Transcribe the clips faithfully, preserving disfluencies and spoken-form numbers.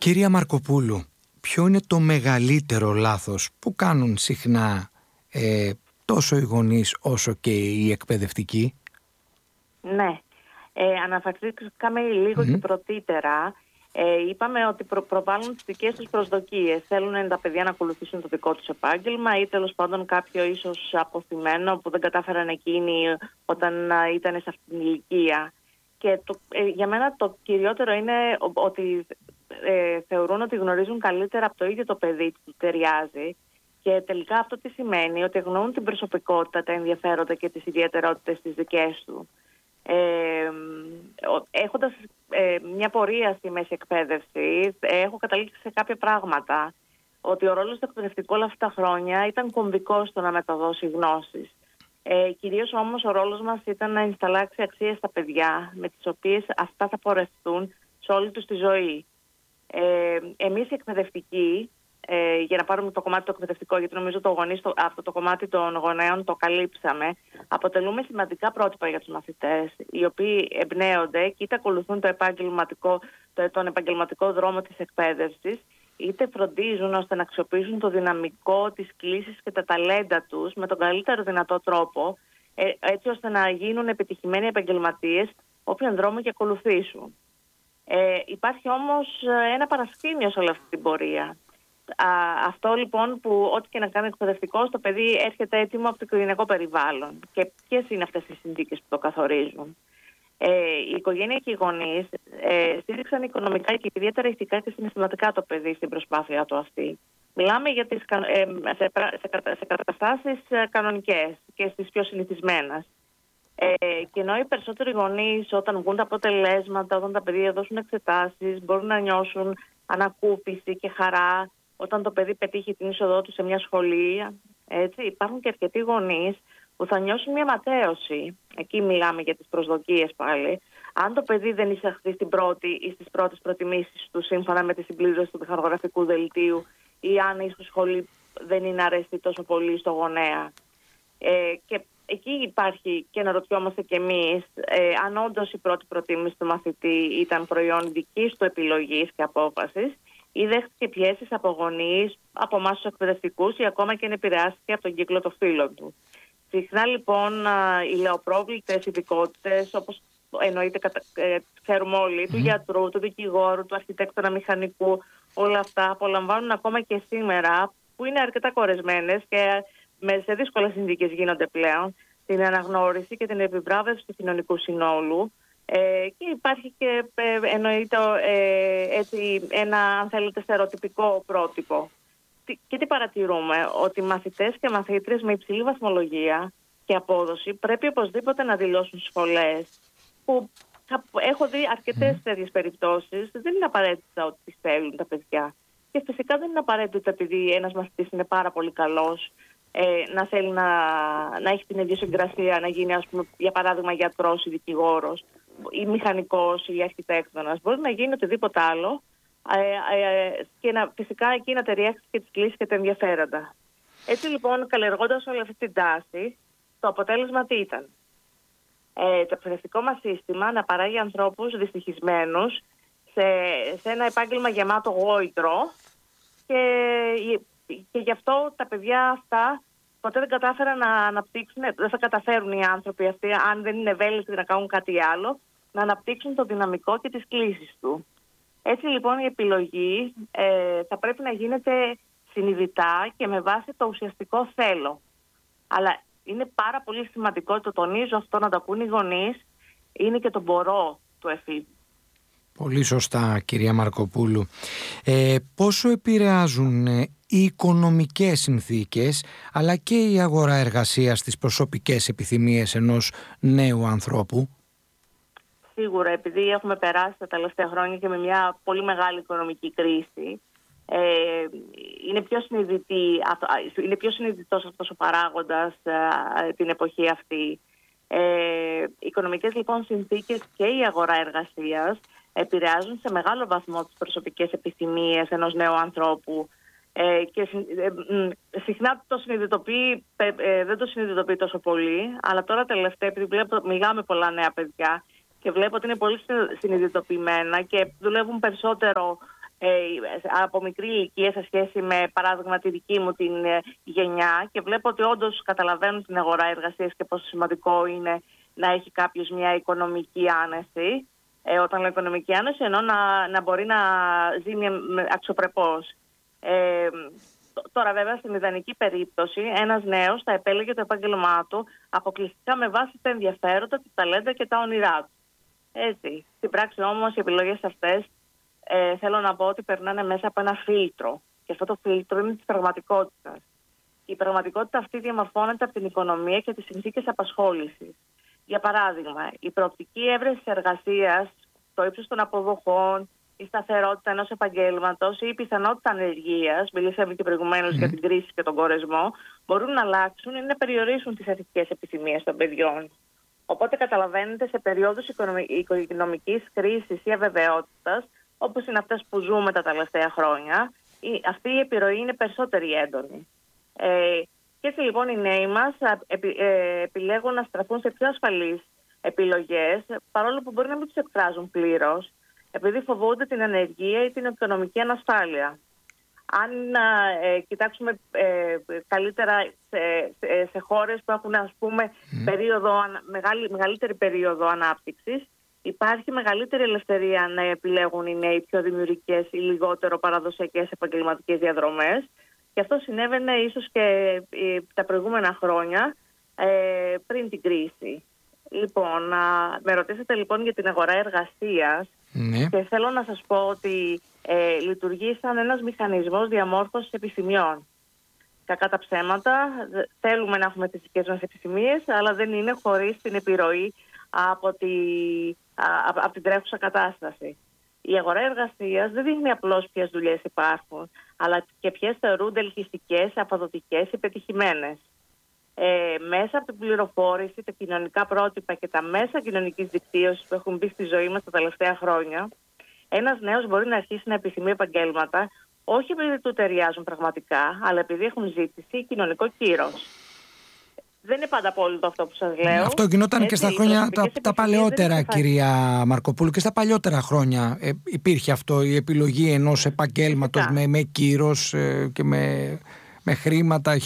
Κυρία Μαρκοπούλου, ποιο είναι το μεγαλύτερο λάθος που κάνουν συχνά ε, τόσο οι γονείς όσο και οι εκπαιδευτικοί? Ναι, ε, αναφερθήκαμε λίγο Mm. και πρωτήτερα. Ε, είπαμε ότι προ, προβάλλουν τις δικές τους προσδοκίες. Θέλουν τα παιδιά να ακολουθήσουν το δικό τους επάγγελμα ή τέλος πάντων κάποιο ίσως αποθυμένο που δεν κατάφεραν εκείνοι όταν α, ήταν σε αυτήν την ηλικία. Και το, ε, για μένα το κυριότερο είναι ότι ε, θεωρούν ότι γνωρίζουν καλύτερα από το ίδιο το παιδί που ταιριάζει. Και τελικά αυτό τι σημαίνει? Ότι αγνοούν την προσωπικότητα, τα ενδιαφέροντα και τις ιδιαιτερότητες τις δικές του. Ε, έχοντας ε, μια πορεία στη μέση εκπαίδευση, ε, έχω καταλήξει σε κάποια πράγματα. Ότι ο ρόλος του εκπαιδευτικού όλα αυτά τα χρόνια ήταν κομβικός στο να μεταδώσει γνώσεις. Ε, κυρίως όμως ο ρόλος μας ήταν να ενσταλλάξει αξίες στα παιδιά, με τις οποίες αυτά θα πορευτούν σε όλη τους τη ζωή. Ε, εμείς οι εκπαιδευτικοί, Ε, για να πάρουμε το κομμάτι το εκπαιδευτικό, γιατί νομίζω το γονείς, το, αυτό το κομμάτι των γονέων το καλύψαμε, αποτελούμε σημαντικά πρότυπα για τους μαθητές, οι οποίοι εμπνέονται και είτε ακολουθούν το επαγγελματικό, το, τον επαγγελματικό δρόμο της εκπαίδευσης, είτε φροντίζουν ώστε να αξιοποιήσουν το δυναμικό, τις κλίσεις και τα ταλέντα τους με τον καλύτερο δυνατό τρόπο, ε, έτσι ώστε να γίνουν επιτυχημένοι επαγγελματίες όποιον δρόμο και ακολουθήσουν. Ε, υπάρχει όμως ένα παρασκήνιο σε όλη αυτή την πορεία. Α, αυτό λοιπόν που ό,τι και να κάνει εκπαιδευτικό, το παιδί έρχεται έτοιμο από το οικογενειακό περιβάλλον. Και ποιες είναι αυτές οι συνθήκες που το καθορίζουν? Ε, η οικογένεια και οι γονείς ε, στήριξαν οικονομικά και ιδιαίτερα ηθικά και συναισθηματικά το παιδί στην προσπάθεια του αυτή. Μιλάμε για τις, ε, σε, σε, σε καταστάσεις κανονικές και στις πιο συνηθισμένες. Ε, και ενώ οι περισσότεροι γονείς όταν βγουν τα αποτελέσματα, όταν τα παιδιά δώσουν εξετάσεις, μπορούν να νιώσουν ανακούφιση και χαρά όταν το παιδί πετύχει την είσοδό του σε μια σχολή, έτσι, υπάρχουν και αρκετοί γονείς που θα νιώσουν μια ματέωση. Εκεί μιλάμε για τις προσδοκίες πάλι. Αν το παιδί δεν εισαχθεί στην πρώτη ή στις πρώτες προτιμήσεις του σύμφωνα με τη συμπλήρωση του μηχανογραφικού δελτίου, ή αν η σχολή δεν είναι αρέστη τόσο πολύ στο γονέα. Ε, και εκεί υπάρχει και να ρωτιόμαστε κι εμείς ε, αν όντως η πρώτη προτίμηση του μαθητή ήταν προϊόν δικής του επιλογής και απόφασης, ή δέχτηκε πιέσεις από γονείς, από εμάς τους εκπαιδευτικούς, ή ακόμα και επηρεάστηκε από τον κύκλο των φίλων του. Συχνά λοιπόν οι λεοπρόβλητες ειδικότητες, όπως εννοείται, ε, ξέρουμε όλοι, mm. του γιατρού, του δικηγόρου, του αρχιτέκτονα μηχανικού, όλα αυτά απολαμβάνουν ακόμα και σήμερα, που είναι αρκετά κορεσμένες και σε δύσκολες συνθήκες γίνονται πλέον, την αναγνώριση και την επιβράβευση του κοινωνικού συνόλου. Ε, και υπάρχει και ε, εννοείται ε, έτσι, ένα, αν θέλετε, στερεοτυπικό πρότυπο. Τι, και τι παρατηρούμε? Ότι μαθητές και μαθήτριες με υψηλή βαθμολογία και απόδοση πρέπει οπωσδήποτε να δηλώσουν σχολές, που έχω δει αρκετές mm. τέτοιες περιπτώσεις. Δεν είναι απαραίτητα ότι τις θέλουν τα παιδιά. Και φυσικά δεν είναι απαραίτητα επειδή ένας μαθητής είναι πάρα πολύ καλός ε, να θέλει να, να έχει την ιδιοσυγκρασία, να γίνει, ας πούμε, για παράδειγμα, γιατρός ή δικηγόρος, ή μηχανικός ή αρχιτέκτονας. Μπορεί να γίνει οτιδήποτε άλλο ε, ε, και να, φυσικά εκεί να ταιριάξει και τις κλίσεις και τα ενδιαφέροντα. Έτσι λοιπόν, καλλιεργώντας όλη αυτή την τάση, το αποτέλεσμα τι ήταν? Ε, το εκπαιδευτικό μας σύστημα να παράγει ανθρώπους δυστυχισμένους σε, σε ένα επάγγελμα γεμάτο γόητρο, και, και γι' αυτό τα παιδιά αυτά ποτέ δεν κατάφεραν να αναπτύξουν, δεν θα καταφέρουν οι άνθρωποι αυτοί, αν δεν είναι ευέλικτοι να κάνουν κάτι άλλο, να αναπτύξουν το δυναμικό και τις κλίσεις του. Έτσι λοιπόν η επιλογή ε, θα πρέπει να γίνεται συνειδητά και με βάση το ουσιαστικό θέλω. Αλλά είναι πάρα πολύ σημαντικό, το τονίζω αυτό, να το ακούν οι γονείς, είναι και το μπορώ του εφήβου. Πολύ σωστά, κυρία Μαρκοπούλου. Ε, πόσο επηρεάζουν ε, οι οικονομικές συνθήκες αλλά και η αγορά εργασίας στις προσωπικές επιθυμίες ενός νέου ανθρώπου? Σίγουρα, επειδή έχουμε περάσει τα τελευταία χρόνια και με μια πολύ μεγάλη οικονομική κρίση, ε, είναι, πιο συνειδητή, είναι πιο συνειδητός αυτός ο παράγοντας ε, την εποχή αυτή. Ε, οι οικονομικές λοιπόν συνθήκες και η αγορά εργασίας επηρεάζουν σε μεγάλο βαθμό τις προσωπικές επιθυμίες ενός νέου ανθρώπου ε, και ε, ε, συχνά το συνειδητοποιεί, ε, ε, δεν το συνειδητοποιεί τόσο πολύ, αλλά τώρα τελευταία, επειδή βλέπω, μιλάμε πολλά νέα παιδιά και βλέπω ότι είναι πολύ συνειδητοποιημένα και δουλεύουν περισσότερο ε, από μικρή ηλικία σε σχέση με, παράδειγμα, τη δική μου την ε, γενιά, και βλέπω ότι όντως καταλαβαίνουν την αγορά εργασίας και πόσο σημαντικό είναι να έχει κάποιος μια οικονομική άνεση. Ε, όταν λέω οικονομική άνεση, εννοώ να, να μπορεί να ζει μια, αξιοπρεπώς. Ε, Τώρα, βέβαια, στην ιδανική περίπτωση, ένας νέος θα επέλεγε το επάγγελμά του αποκλειστικά με βάση τα ενδιαφέροντα, τα ταλέντα και τα όνειρά του. Έτσι. Στην πράξη, όμως, οι επιλογές αυτές ε, θέλω να πω ότι περνάνε μέσα από ένα φίλτρο. Και αυτό το φίλτρο είναι της πραγματικότητας. Η πραγματικότητα αυτή διαμορφώνεται από την οικονομία και τις συνθήκες απασχόλησης. Για παράδειγμα, η προοπτική έβρεση εργασίας, το ύψος των αποδοχών, η σταθερότητα ενός επαγγέλματος ή η πιθανότητα ανεργίας, μιλήσαμε και προηγουμένως mm. για την κρίση και τον κορεσμό, μπορούν να αλλάξουν ή να περιορίσουν τις ηθικές επιθυμίες των παιδιών. Οπότε καταλαβαίνετε, σε περιόδους οικονομικής κρίσης ή αβεβαιότητας, όπως είναι αυτές που ζούμε τα τελευταία χρόνια, αυτή η επιρροή είναι περισσότερη έντονη. Ε, και έτσι λοιπόν οι νέοι μας επι, ε, επιλέγουν να στραφούν σε πιο ασφαλείς επιλογές, παρόλο που μπορεί να μην τους εκφράζουν πλήρως, επειδή φοβούνται την ανεργία ή την οικονομική ανασφάλεια. Αν ε, κοιτάξουμε ε, καλύτερα σε, σε, σε χώρες που έχουν, ας πούμε, mm. περίοδο, μεγάλη, μεγαλύτερη περίοδο ανάπτυξης, υπάρχει μεγαλύτερη ελευθερία να επιλέγουν οι νέοι πιο δημιουργικές ή λιγότερο παραδοσιακές επαγγελματικές διαδρομές. Και αυτό συνέβαινε ίσως και ε, τα προηγούμενα χρόνια ε, πριν την κρίση. Λοιπόν, α, με ρωτήσατε λοιπόν για την αγορά εργασίας. Ναι. Και θέλω να σας πω ότι ε, λειτουργεί σαν ένας μηχανισμός διαμόρφωσης επιθυμιών. Κακά τα ψέματα, θέλουμε να έχουμε τις δικές μας επιθυμίες, αλλά δεν είναι χωρίς την επιρροή από, τη, α, από την τρέχουσα κατάσταση. Η αγορά εργασίας δεν δείχνει απλώς ποιες δουλειές υπάρχουν, αλλά και ποιες θεωρούνται ελκυστικές, αποδοτικές ή πετυχημένες. Ε, μέσα από την πληροφόρηση, τα κοινωνικά πρότυπα και τα μέσα κοινωνικής δικτύωσης που έχουν μπει στη ζωή μας τα τελευταία χρόνια, ένας νέος μπορεί να αρχίσει να επιθυμεί επαγγέλματα, όχι επειδή του ταιριάζουν πραγματικά, αλλά επειδή έχουν ζήτηση ή κοινωνικό κύρος. Δεν είναι πάντα απόλυτο αυτό που σας λέω. Αυτό γινόταν έτσι, και στα χρόνια τα, τα παλαιότερα, κυρία Μαρκοπούλου, και στα παλιότερα χρόνια ε, υπήρχε αυτό, η επιλογή ενός επαγγέλματος με, με κύρος ε, και με, με χρήματα.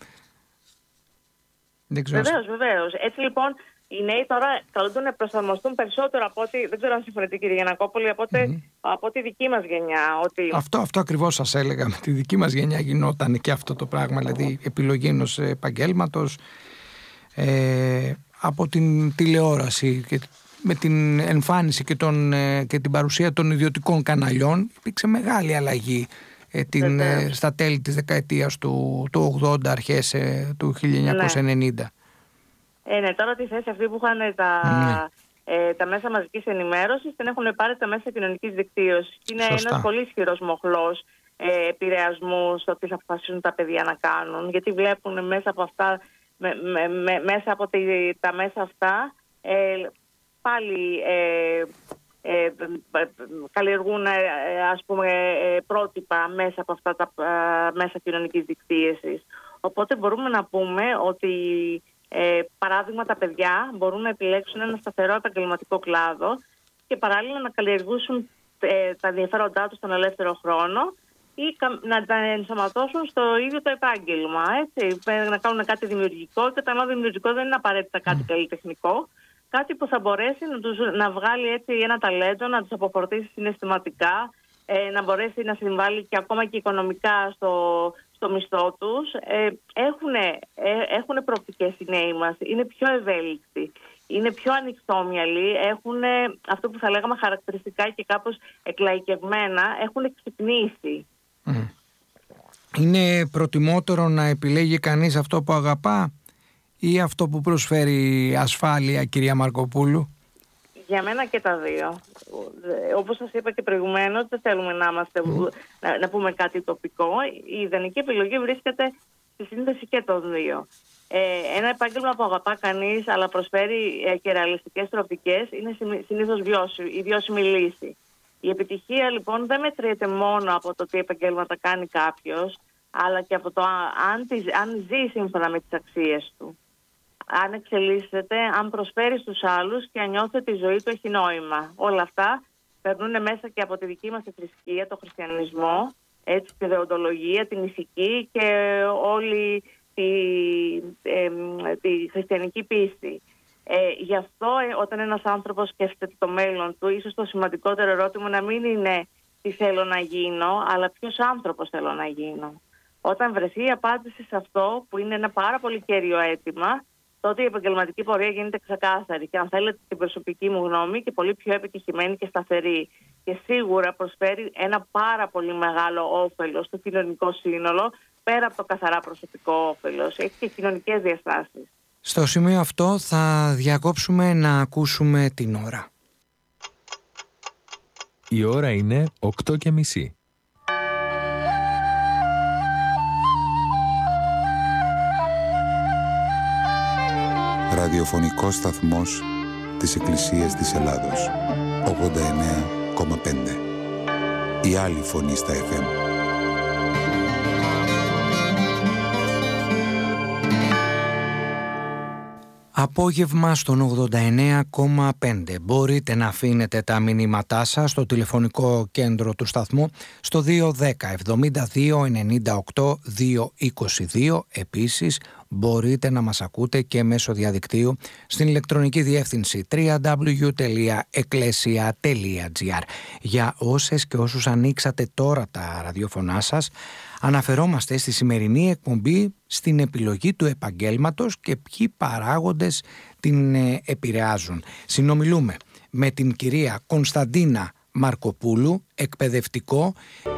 Βεβαίως, βεβαίως. Έτσι λοιπόν οι νέοι τώρα καλούνται να προσαρμοστούν περισσότερο από ό,τι, δεν ξέρω αν συμφωνείτε κύριε Γιαννακόπουλη, από ό,τι, mm-hmm. από τη δική μας γενιά. Ότι... Αυτό, αυτό ακριβώς σας έλεγα. Με τη δική μας γενιά γινόταν και αυτό το πράγμα, δηλαδή επιλογή ενός επαγγέλματος ε, από την τηλεόραση και με την εμφάνιση και, τον, και την παρουσία των ιδιωτικών καναλιών υπήρξε μεγάλη αλλαγή. Ε, την, ε, στα τέλη της δεκαετίας του, του ογδόντα, αρχές ε, του χίλια εννιακόσια ενενήντα. Ναι. Ε, ναι, τώρα τη θέση αυτή που είχαν τα, ναι. ε, τα μέσα μαζικής ενημέρωσης την έχουν πάρει τα μέσα κοινωνικής δικτύωσης. Είναι Σωστά. ένας πολύ ισχυρός μοχλός ε, επηρεασμού στο τι θα αποφασίσουν τα παιδιά να κάνουν, γιατί βλέπουν μέσα από αυτά, με, με, με, μέσα από τη, τα μέσα αυτά ε, πάλι ε, Ε, καλλιεργούν ε, ας πούμε ε, πρότυπα μέσα από αυτά τα ε, μέσα κοινωνικής δικτύωσης. Οπότε μπορούμε να πούμε ότι ε, παράδειγμα τα παιδιά μπορούν να επιλέξουν ένα σταθερό επαγγελματικό κλάδο και παράλληλα να καλλιεργήσουν ε, τα ενδιαφέροντά τους στον ελεύθερο χρόνο ή να τα ενσωματώσουν στο ίδιο το επάγγελμα. Έτσι. Να κάνουν κάτι δημιουργικό, και το δημιουργικό δεν είναι απαραίτητα κάτι mm. καλλιτεχνικό. Κάτι που θα μπορέσει να, τους, να βγάλει έτσι ένα ταλέντο, να τους αποφορτήσει συναισθηματικά, ε, να μπορέσει να συμβάλλει και ακόμα και οικονομικά στο, στο μισθό τους. Ε, έχουν ε, έχουν προοπτικές οι νέοι μας, είναι πιο ευέλικτοι, είναι πιο ανοιχτόμυαλοι, έχουν αυτό που θα λέγαμε χαρακτηριστικά και κάπως εκλαϊκευμένα, έχουν ξυπνήσει. Mm. Είναι προτιμότερο να επιλέγει κανείς αυτό που αγαπά ή αυτό που προσφέρει ασφάλεια, κυρία Μαρκοπούλου? Για μένα και τα δύο. Όπως σας είπα και προηγουμένως, δεν θέλουμε να, είμαστε, mm. να, να πούμε κάτι τοπικό. Η ιδανική επιλογή βρίσκεται στη σύνδεση και των δύο. Ε, ένα επάγγελμα που αγαπά κανείς αλλά προσφέρει ε, και ρεαλιστικές προοπτικές είναι συνήθως βιώσιμη, η βιώσιμη λύση. Η επιτυχία λοιπόν δεν μετριέται μόνο από το τι επαγγέλματα κάνει κάποιος, αλλά και από το αν, αν ζει σύμφωνα με τις αξίες του. Αν εξελίσσεται, αν προσφέρει στους άλλους και αν νιώθει ότι η ζωή του έχει νόημα. Όλα αυτά περνούν μέσα και από τη δική μας τη θρησκεία, το χριστιανισμό, έτσι, τη δεοντολογία, την ηθική και όλη τη, ε, τη χριστιανική πίστη. Ε, γι' αυτό ε, όταν ένας άνθρωπος σκέφτεται το μέλλον του, ίσως το σημαντικότερο ερώτημα να μην είναι τι θέλω να γίνω, αλλά ποιος άνθρωπος θέλω να γίνω. Όταν βρεθεί η απάντηση σε αυτό, που είναι ένα πάρα πολύ κέριο αίτημα, τότε η επαγγελματική πορεία γίνεται ξεκάθαρη και, αν θέλετε την προσωπική μου γνώμη, και πολύ πιο επιτυχημένη και σταθερή. Και σίγουρα προσφέρει ένα πάρα πολύ μεγάλο όφελος στο κοινωνικό σύνολο, πέρα από το καθαρά προσωπικό όφελος. Έχει και κοινωνικές διαστάσεις. Στο σημείο αυτό θα διακόψουμε να ακούσουμε την ώρα. Η ώρα είναι οκτώ και μισή. Ραδιοφωνικός σταθμός της Εκκλησίας της Ελλάδος. ογδόντα εννέα κόμμα πέντε. Η άλλη φωνή στα εφ εμ. Απόγευμα στον ογδόντα εννέα κόμμα πέντε. Μπορείτε να αφήνετε τα μηνύματά σας στο τηλεφωνικό κέντρο του σταθμού στο δύο ένα μηδέν εβδομήντα δύο ενενήντα οκτώ διακόσια είκοσι δύο. Επίσης μπορείτε να μας ακούτε και μέσω διαδικτύου στην ηλεκτρονική διεύθυνση double-u double-u double-u τελεία εκκλέσια τελεία τζι άρ. Για όσες και όσους ανοίξατε τώρα τα ραδιοφωνά σας, αναφερόμαστε στη σημερινή εκπομπή στην επιλογή του επαγγέλματος και ποιοι παράγοντες την επηρεάζουν. Συνομιλούμε με την κυρία Κωνσταντίνα Μαρκοπούλου, εκπαιδευτικό